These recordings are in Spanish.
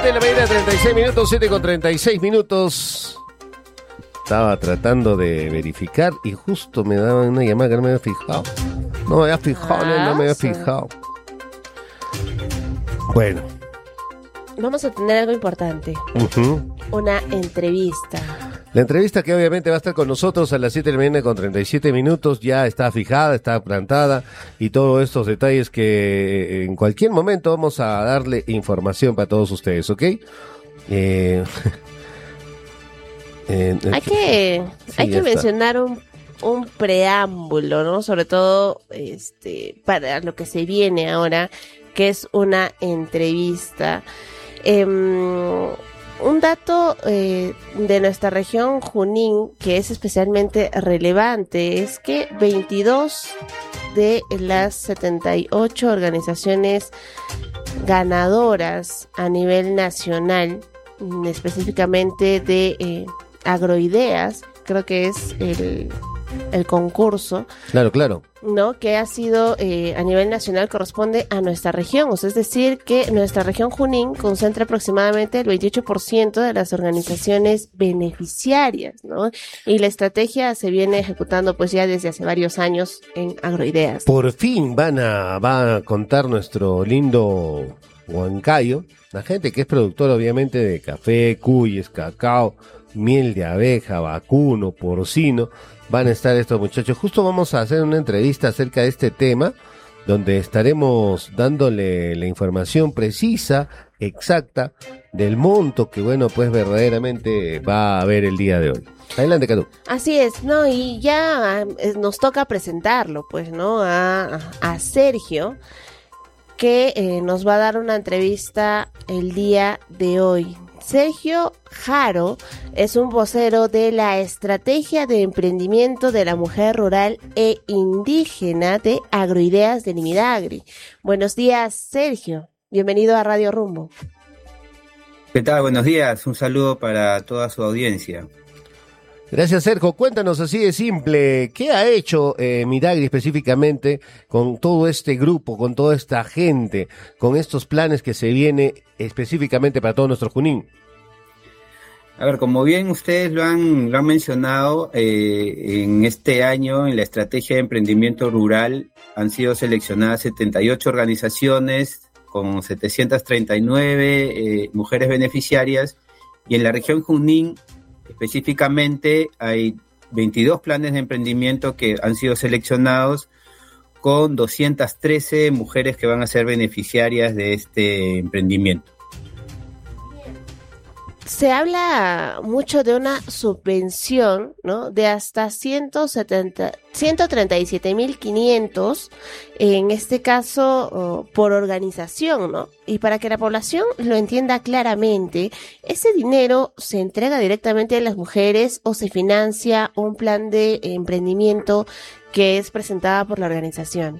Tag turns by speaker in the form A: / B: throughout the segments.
A: 7 de la mañana, 36 minutos, 7 con 36 minutos. Estaba tratando de verificar y justo me daban una llamada que no me había fijado. No me había fijado. Bueno.
B: Vamos a tener algo importante. Una entrevista.
A: La entrevista que obviamente va a estar con nosotros a las 7 de la mañana con 37 minutos, ya está fijada, está plantada y todos estos detalles que en cualquier momento vamos a darle información para todos ustedes, ¿ok?
B: Hay que mencionar un preámbulo, ¿no? Sobre todo para lo que se viene ahora, que es una entrevista. Un dato de nuestra región Junín que es especialmente relevante es que 22 de las 78 organizaciones ganadoras a nivel nacional, específicamente de Agroideas, creo que es el concurso.
A: Claro.
B: ¿No? Que ha sido a nivel nacional, corresponde a nuestra región. O sea, es decir, que nuestra región Junín concentra aproximadamente el 28% de las organizaciones beneficiarias, ¿no? Y la estrategia se viene ejecutando pues ya desde hace varios años en Agroideas.
A: Por fin va a contar nuestro lindo Huancayo, la gente que es productora obviamente de café, cuyes, cacao, miel de abeja, vacuno, porcino. Van a estar estos muchachos. Justo vamos a hacer una entrevista acerca de este tema, donde estaremos dándole la información precisa, exacta, del monto que, bueno, pues verdaderamente va a haber el día de hoy. Adelante, Cadu.
B: Así es, ¿no? Y ya nos toca presentarlo, pues, ¿no? A Sergio, que nos va a dar una entrevista el día de hoy. Sergio Jaro es un vocero de la Estrategia de Emprendimiento de la Mujer Rural e Indígena de Agroideas de Nimidagri. Buenos días, Sergio. Bienvenido a Radio Rumbo.
C: ¿Qué tal? Buenos días. Un saludo para toda su audiencia.
A: Gracias, Sergio. Cuéntanos así de simple, ¿qué ha hecho Midagri específicamente con todo este grupo, con toda esta gente, con estos planes que se viene específicamente para todo nuestro Junín?
C: A ver, como bien ustedes lo han mencionado, en este año en la Estrategia de Emprendimiento Rural han sido seleccionadas 78 organizaciones con 739 mujeres beneficiarias, y en la región Junín específicamente hay 22 planes de emprendimiento que han sido seleccionados con 213 mujeres que van a ser beneficiarias de este emprendimiento.
B: Se habla mucho de una subvención, ¿no? De hasta 137.500, en este caso por organización, ¿no? Y para que la población lo entienda claramente, ¿ese dinero se entrega directamente a las mujeres o se financia un plan de emprendimiento que es presentada por la organización?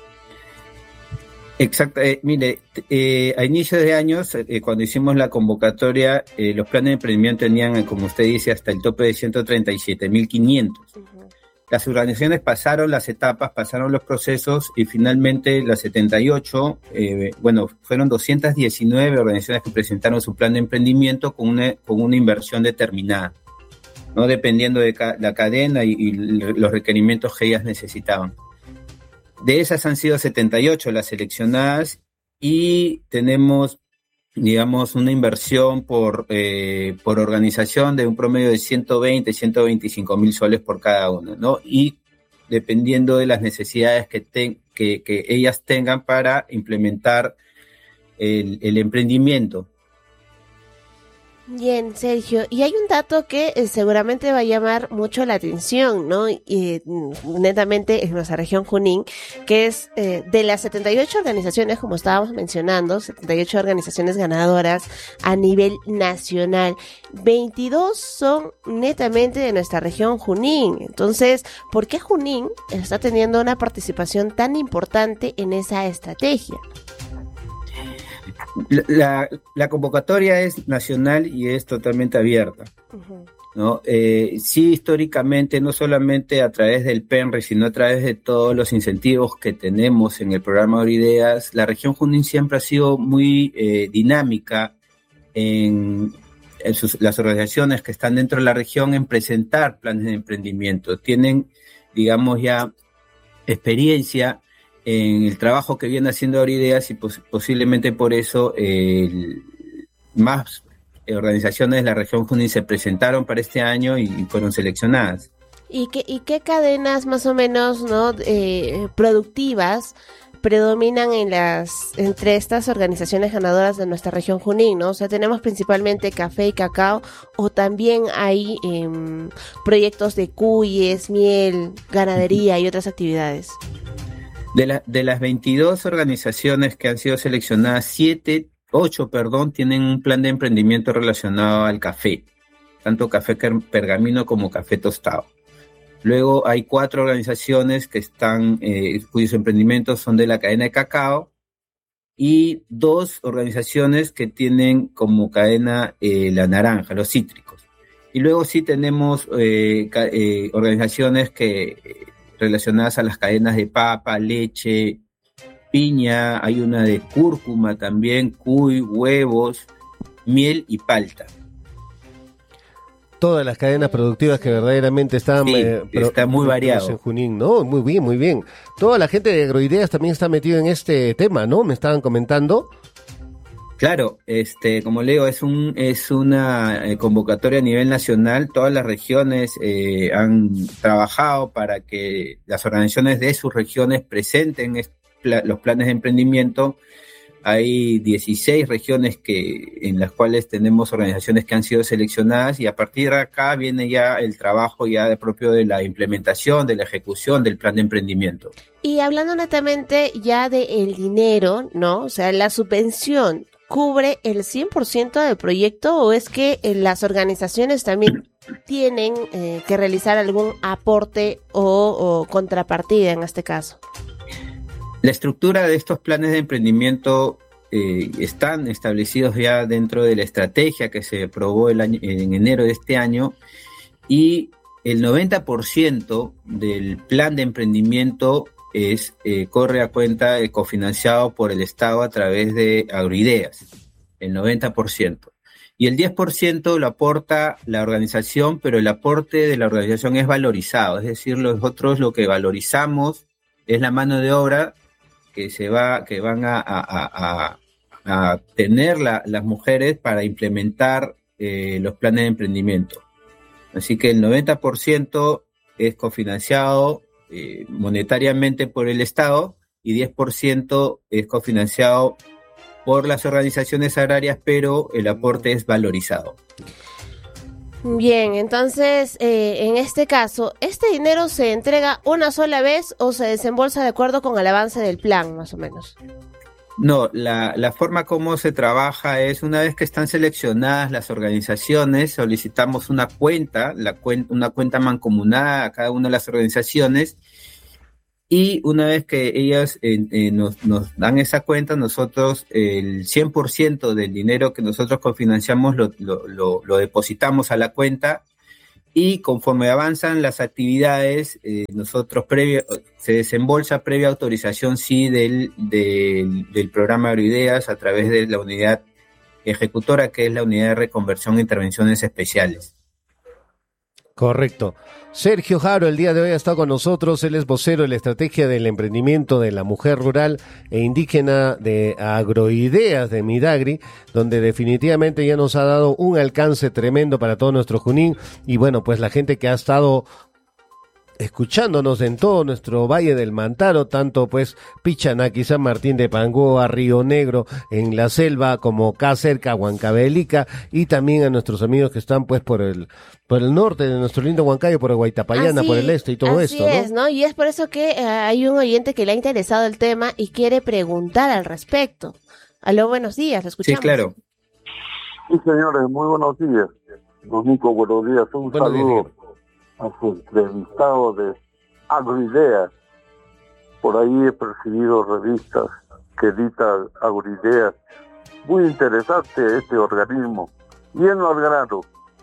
C: Exacto, mire, a inicios de años, cuando hicimos la convocatoria, los planes de emprendimiento tenían, como usted dice, hasta el tope de 137.500. Uh-huh. Las organizaciones pasaron las etapas, pasaron los procesos y finalmente las 78, fueron 219 organizaciones que presentaron su plan de emprendimiento con una inversión determinada, ¿no? Dependiendo de la cadena y los requerimientos que ellas necesitaban. De esas han sido 78 las seleccionadas y tenemos, digamos, una inversión por organización de un promedio de 125 mil soles por cada una, ¿no? Y dependiendo de las necesidades que ellas tengan para implementar el emprendimiento.
B: Bien, Sergio, y hay un dato que seguramente va a llamar mucho la atención, ¿no? Netamente en nuestra región Junín, que es de las 78 organizaciones, como estábamos mencionando, 78 organizaciones ganadoras a nivel nacional, 22 son netamente de nuestra región Junín. Entonces, ¿por qué Junín está teniendo una participación tan importante en esa estrategia?
C: La convocatoria es nacional y es totalmente abierta, uh-huh, ¿no? Sí, históricamente, no solamente a través del PENRE, sino a través de todos los incentivos que tenemos en el programa Agroideas, la región Junín siempre ha sido muy dinámica las organizaciones que están dentro de la región en presentar planes de emprendimiento. Tienen, digamos, ya experiencia en el trabajo que viene haciendo Agroideas y posiblemente por eso más organizaciones de la región Junín se presentaron para este año y fueron seleccionadas.
B: ¿Y qué cadenas más o menos, no, productivas predominan entre estas organizaciones ganadoras de nuestra región Junín, ¿no? O sea, tenemos principalmente café y cacao, o también hay proyectos de cuyes, miel, ganadería y otras actividades.
C: De las 22 organizaciones que han sido seleccionadas, 8 tienen un plan de emprendimiento relacionado al café, tanto café pergamino como café tostado. Luego hay 4 organizaciones que están, cuyos emprendimientos son de la cadena de cacao, y 2 organizaciones que tienen como cadena la naranja, los cítricos. Y luego sí tenemos organizaciones relacionadas a las cadenas de papa, leche, piña, hay una de cúrcuma también, cuy, huevos, miel y palta.
A: Todas las cadenas productivas que verdaderamente están...
C: está muy variado.
A: En Junín, ¿no? Muy bien, muy bien. Toda la gente de Agroideas también está metida en este tema, ¿no? Me estaban comentando.
C: Claro, como le digo, es una convocatoria a nivel nacional. Todas las regiones han trabajado para que las organizaciones de sus regiones presenten los planes de emprendimiento. Hay 16 regiones en las cuales tenemos organizaciones que han sido seleccionadas, y a partir de acá viene ya el trabajo ya propio de la implementación, de la ejecución del plan de emprendimiento.
B: Y hablando netamente ya del dinero, ¿no? O sea, la subvención, ¿cubre el 100% del proyecto, o es que las organizaciones también tienen que realizar algún aporte o contrapartida en este caso?
C: La estructura de estos planes de emprendimiento están establecidos ya dentro de la estrategia que se aprobó en enero de este año, y el 90% del plan de emprendimiento corre a cuenta cofinanciado por el Estado a través de Agroideas, el 90%. Y el 10% lo aporta la organización, pero el aporte de la organización es valorizado, es decir, nosotros lo que valorizamos es la mano de obra que van a tener las mujeres para implementar los planes de emprendimiento. Así que el 90% es cofinanciado monetariamente por el Estado, y 10% es cofinanciado por las organizaciones agrarias, pero el aporte es valorizado.
B: Bien, entonces, en este caso, ¿este dinero se entrega una sola vez o se desembolsa de acuerdo con el avance del plan, más o menos?
C: No, la forma como se trabaja es, una vez que están seleccionadas las organizaciones, solicitamos una cuenta mancomunada a cada una de las organizaciones, y una vez que ellas nos dan esa cuenta, nosotros el 100% del dinero que nosotros cofinanciamos lo depositamos a la cuenta, y conforme avanzan las actividades, nosotros se desembolsa previa autorización del programa Agroideas a través de la unidad ejecutora, que es la unidad de reconversión e intervenciones especiales.
A: Correcto. Sergio Jaro el día de hoy ha estado con nosotros. Él es vocero de la estrategia del emprendimiento de la mujer rural e indígena de Agroideas de Midagri, donde definitivamente ya nos ha dado un alcance tremendo para todo nuestro Junín. Y bueno, pues la gente que ha estado escuchándonos en todo nuestro Valle del Mantaro, tanto pues Pichanaki, San Martín de Pangoa, Río Negro, en la selva, como acá cerca, Huancavelica, y también a nuestros amigos que están pues por el norte de nuestro lindo Huancayo, por el Guaitapayana, por el este y todo esto, ¿no?
B: Así es, ¿no? Y es por eso que hay un oyente que le ha interesado el tema y quiere preguntar al respecto. Aló, buenos días, lo escuchamos.
C: Sí, claro.
D: Sí, señores, muy buenos días. Los Nico, buenos días. Un saludo a su entrevistado de Agroideas. Por ahí he percibido revistas que edita Agroideas. Muy interesante este organismo. Bien al grano.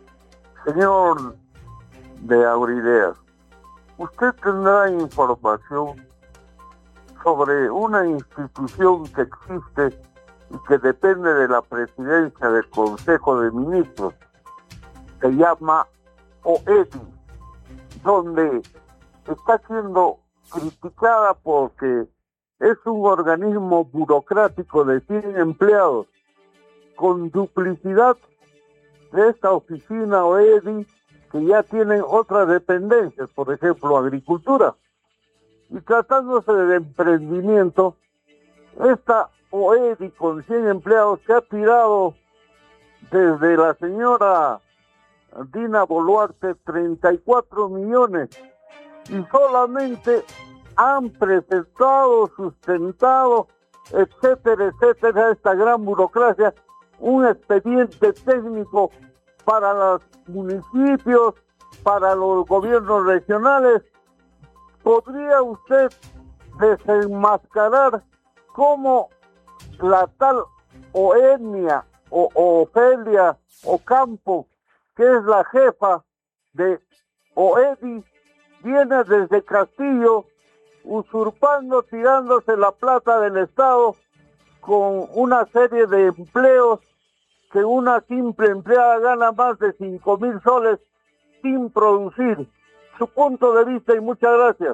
D: Señor de Agroideas, ¿usted tendrá información sobre una institución que existe y que depende de la presidencia del Consejo de Ministros. Se llama OEDI, donde está siendo criticada porque es un organismo burocrático de 100 empleados con duplicidad de esta oficina OEDI, que ya tienen otras dependencias, por ejemplo, agricultura. Y tratándose de emprendimiento, esta OEDI con 100 empleados se ha tirado desde la señora Dina Boluarte 34 millones y solamente han presentado, sustentado, etcétera, etcétera, esta gran burocracia, un expediente técnico para los municipios, para los gobiernos regionales. ¿Podría usted desenmascarar cómo la tal Oenia o Ofelia Ocampo, que es la jefa de OEDI, viene desde Castillo usurpando, tirándose la plata del Estado con una serie de empleos que una simple empleada gana más de 5,000 soles sin producir? Su punto de vista y muchas gracias.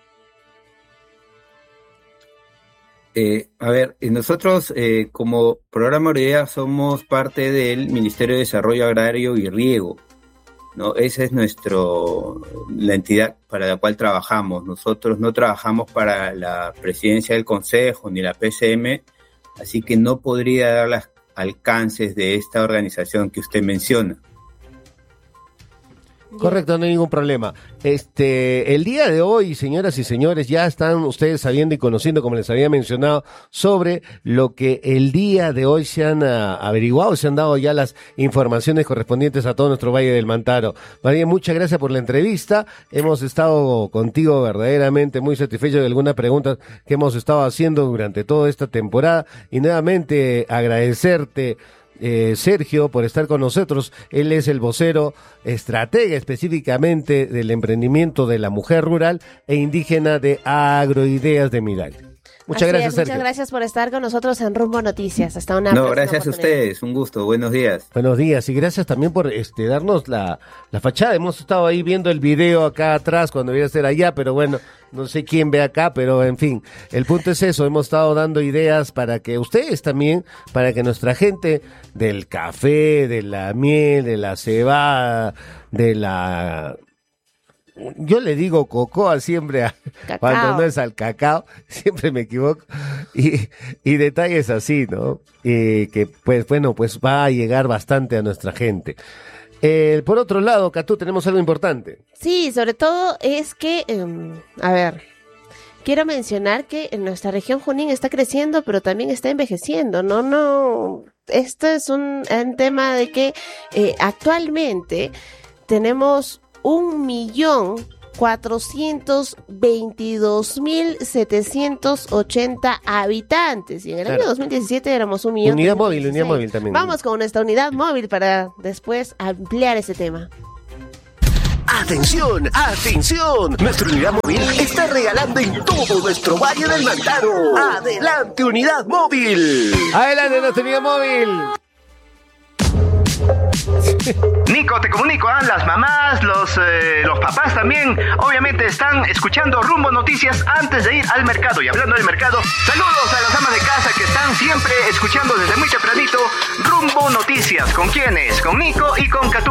C: Nosotros como programa Orea somos parte del Ministerio de Desarrollo Agrario y Riego, ¿no? Esa es la entidad para la cual trabajamos. Nosotros no trabajamos para la presidencia del Consejo ni la PCM, así que no podría dar los alcances de esta organización que usted menciona.
A: Correcto, no hay ningún problema. El día de hoy, señoras y señores, ya están ustedes sabiendo y conociendo, como les había mencionado, sobre lo que el día de hoy se han averiguado, se han dado ya las informaciones correspondientes a todo nuestro Valle del Mantaro. María, muchas gracias por la entrevista. Hemos estado contigo verdaderamente muy satisfechos de algunas preguntas que hemos estado haciendo durante toda esta temporada y nuevamente agradecerte, Sergio, por estar con nosotros. Él es el vocero estratega específicamente del emprendimiento de la mujer rural e indígena de Agroideas de Miragre. Muchas gracias, Sergio.
B: Muchas gracias por estar con nosotros en Rumbo Noticias. Hasta una
C: próxima gracias a ustedes, un gusto, buenos días.
A: Buenos días y gracias también por darnos la fachada. Hemos estado ahí viendo el video acá atrás cuando iba a ser allá, pero bueno, no sé quién ve acá, pero en fin, el punto es eso, hemos estado dando ideas para que ustedes también, para que nuestra gente del café, de la miel, de la cebada, yo le digo cocoa siempre cuando no es al cacao, siempre me equivoco, y detalles así, ¿no? Que pues bueno, pues va a llegar bastante a nuestra gente. Por otro lado, Catú, tenemos algo importante.
B: Sí, sobre todo es que, quiero mencionar que en nuestra región Junín está creciendo, pero también está envejeciendo, ¿no? Esto es un tema de que actualmente tenemos 1.422.780 habitantes y en el año 2017 éramos 1.000.000.
A: Unidad móvil también.
B: Vamos con nuestra unidad móvil para después ampliar ese tema.
E: ¡Atención! ¡Atención! Nuestra unidad móvil está regalando en todo nuestro Valle del Mantaro. ¡Adelante, unidad móvil!
A: ¡Adelante, nuestra unidad móvil!
F: Nico, te comunico, las mamás, los papás también, obviamente están escuchando Rumbo Noticias antes de ir al mercado. Y hablando del mercado, saludos a las amas de casa que están siempre escuchando desde muy tempranito Rumbo Noticias. ¿Con quiénes? Con Nico y con Catú.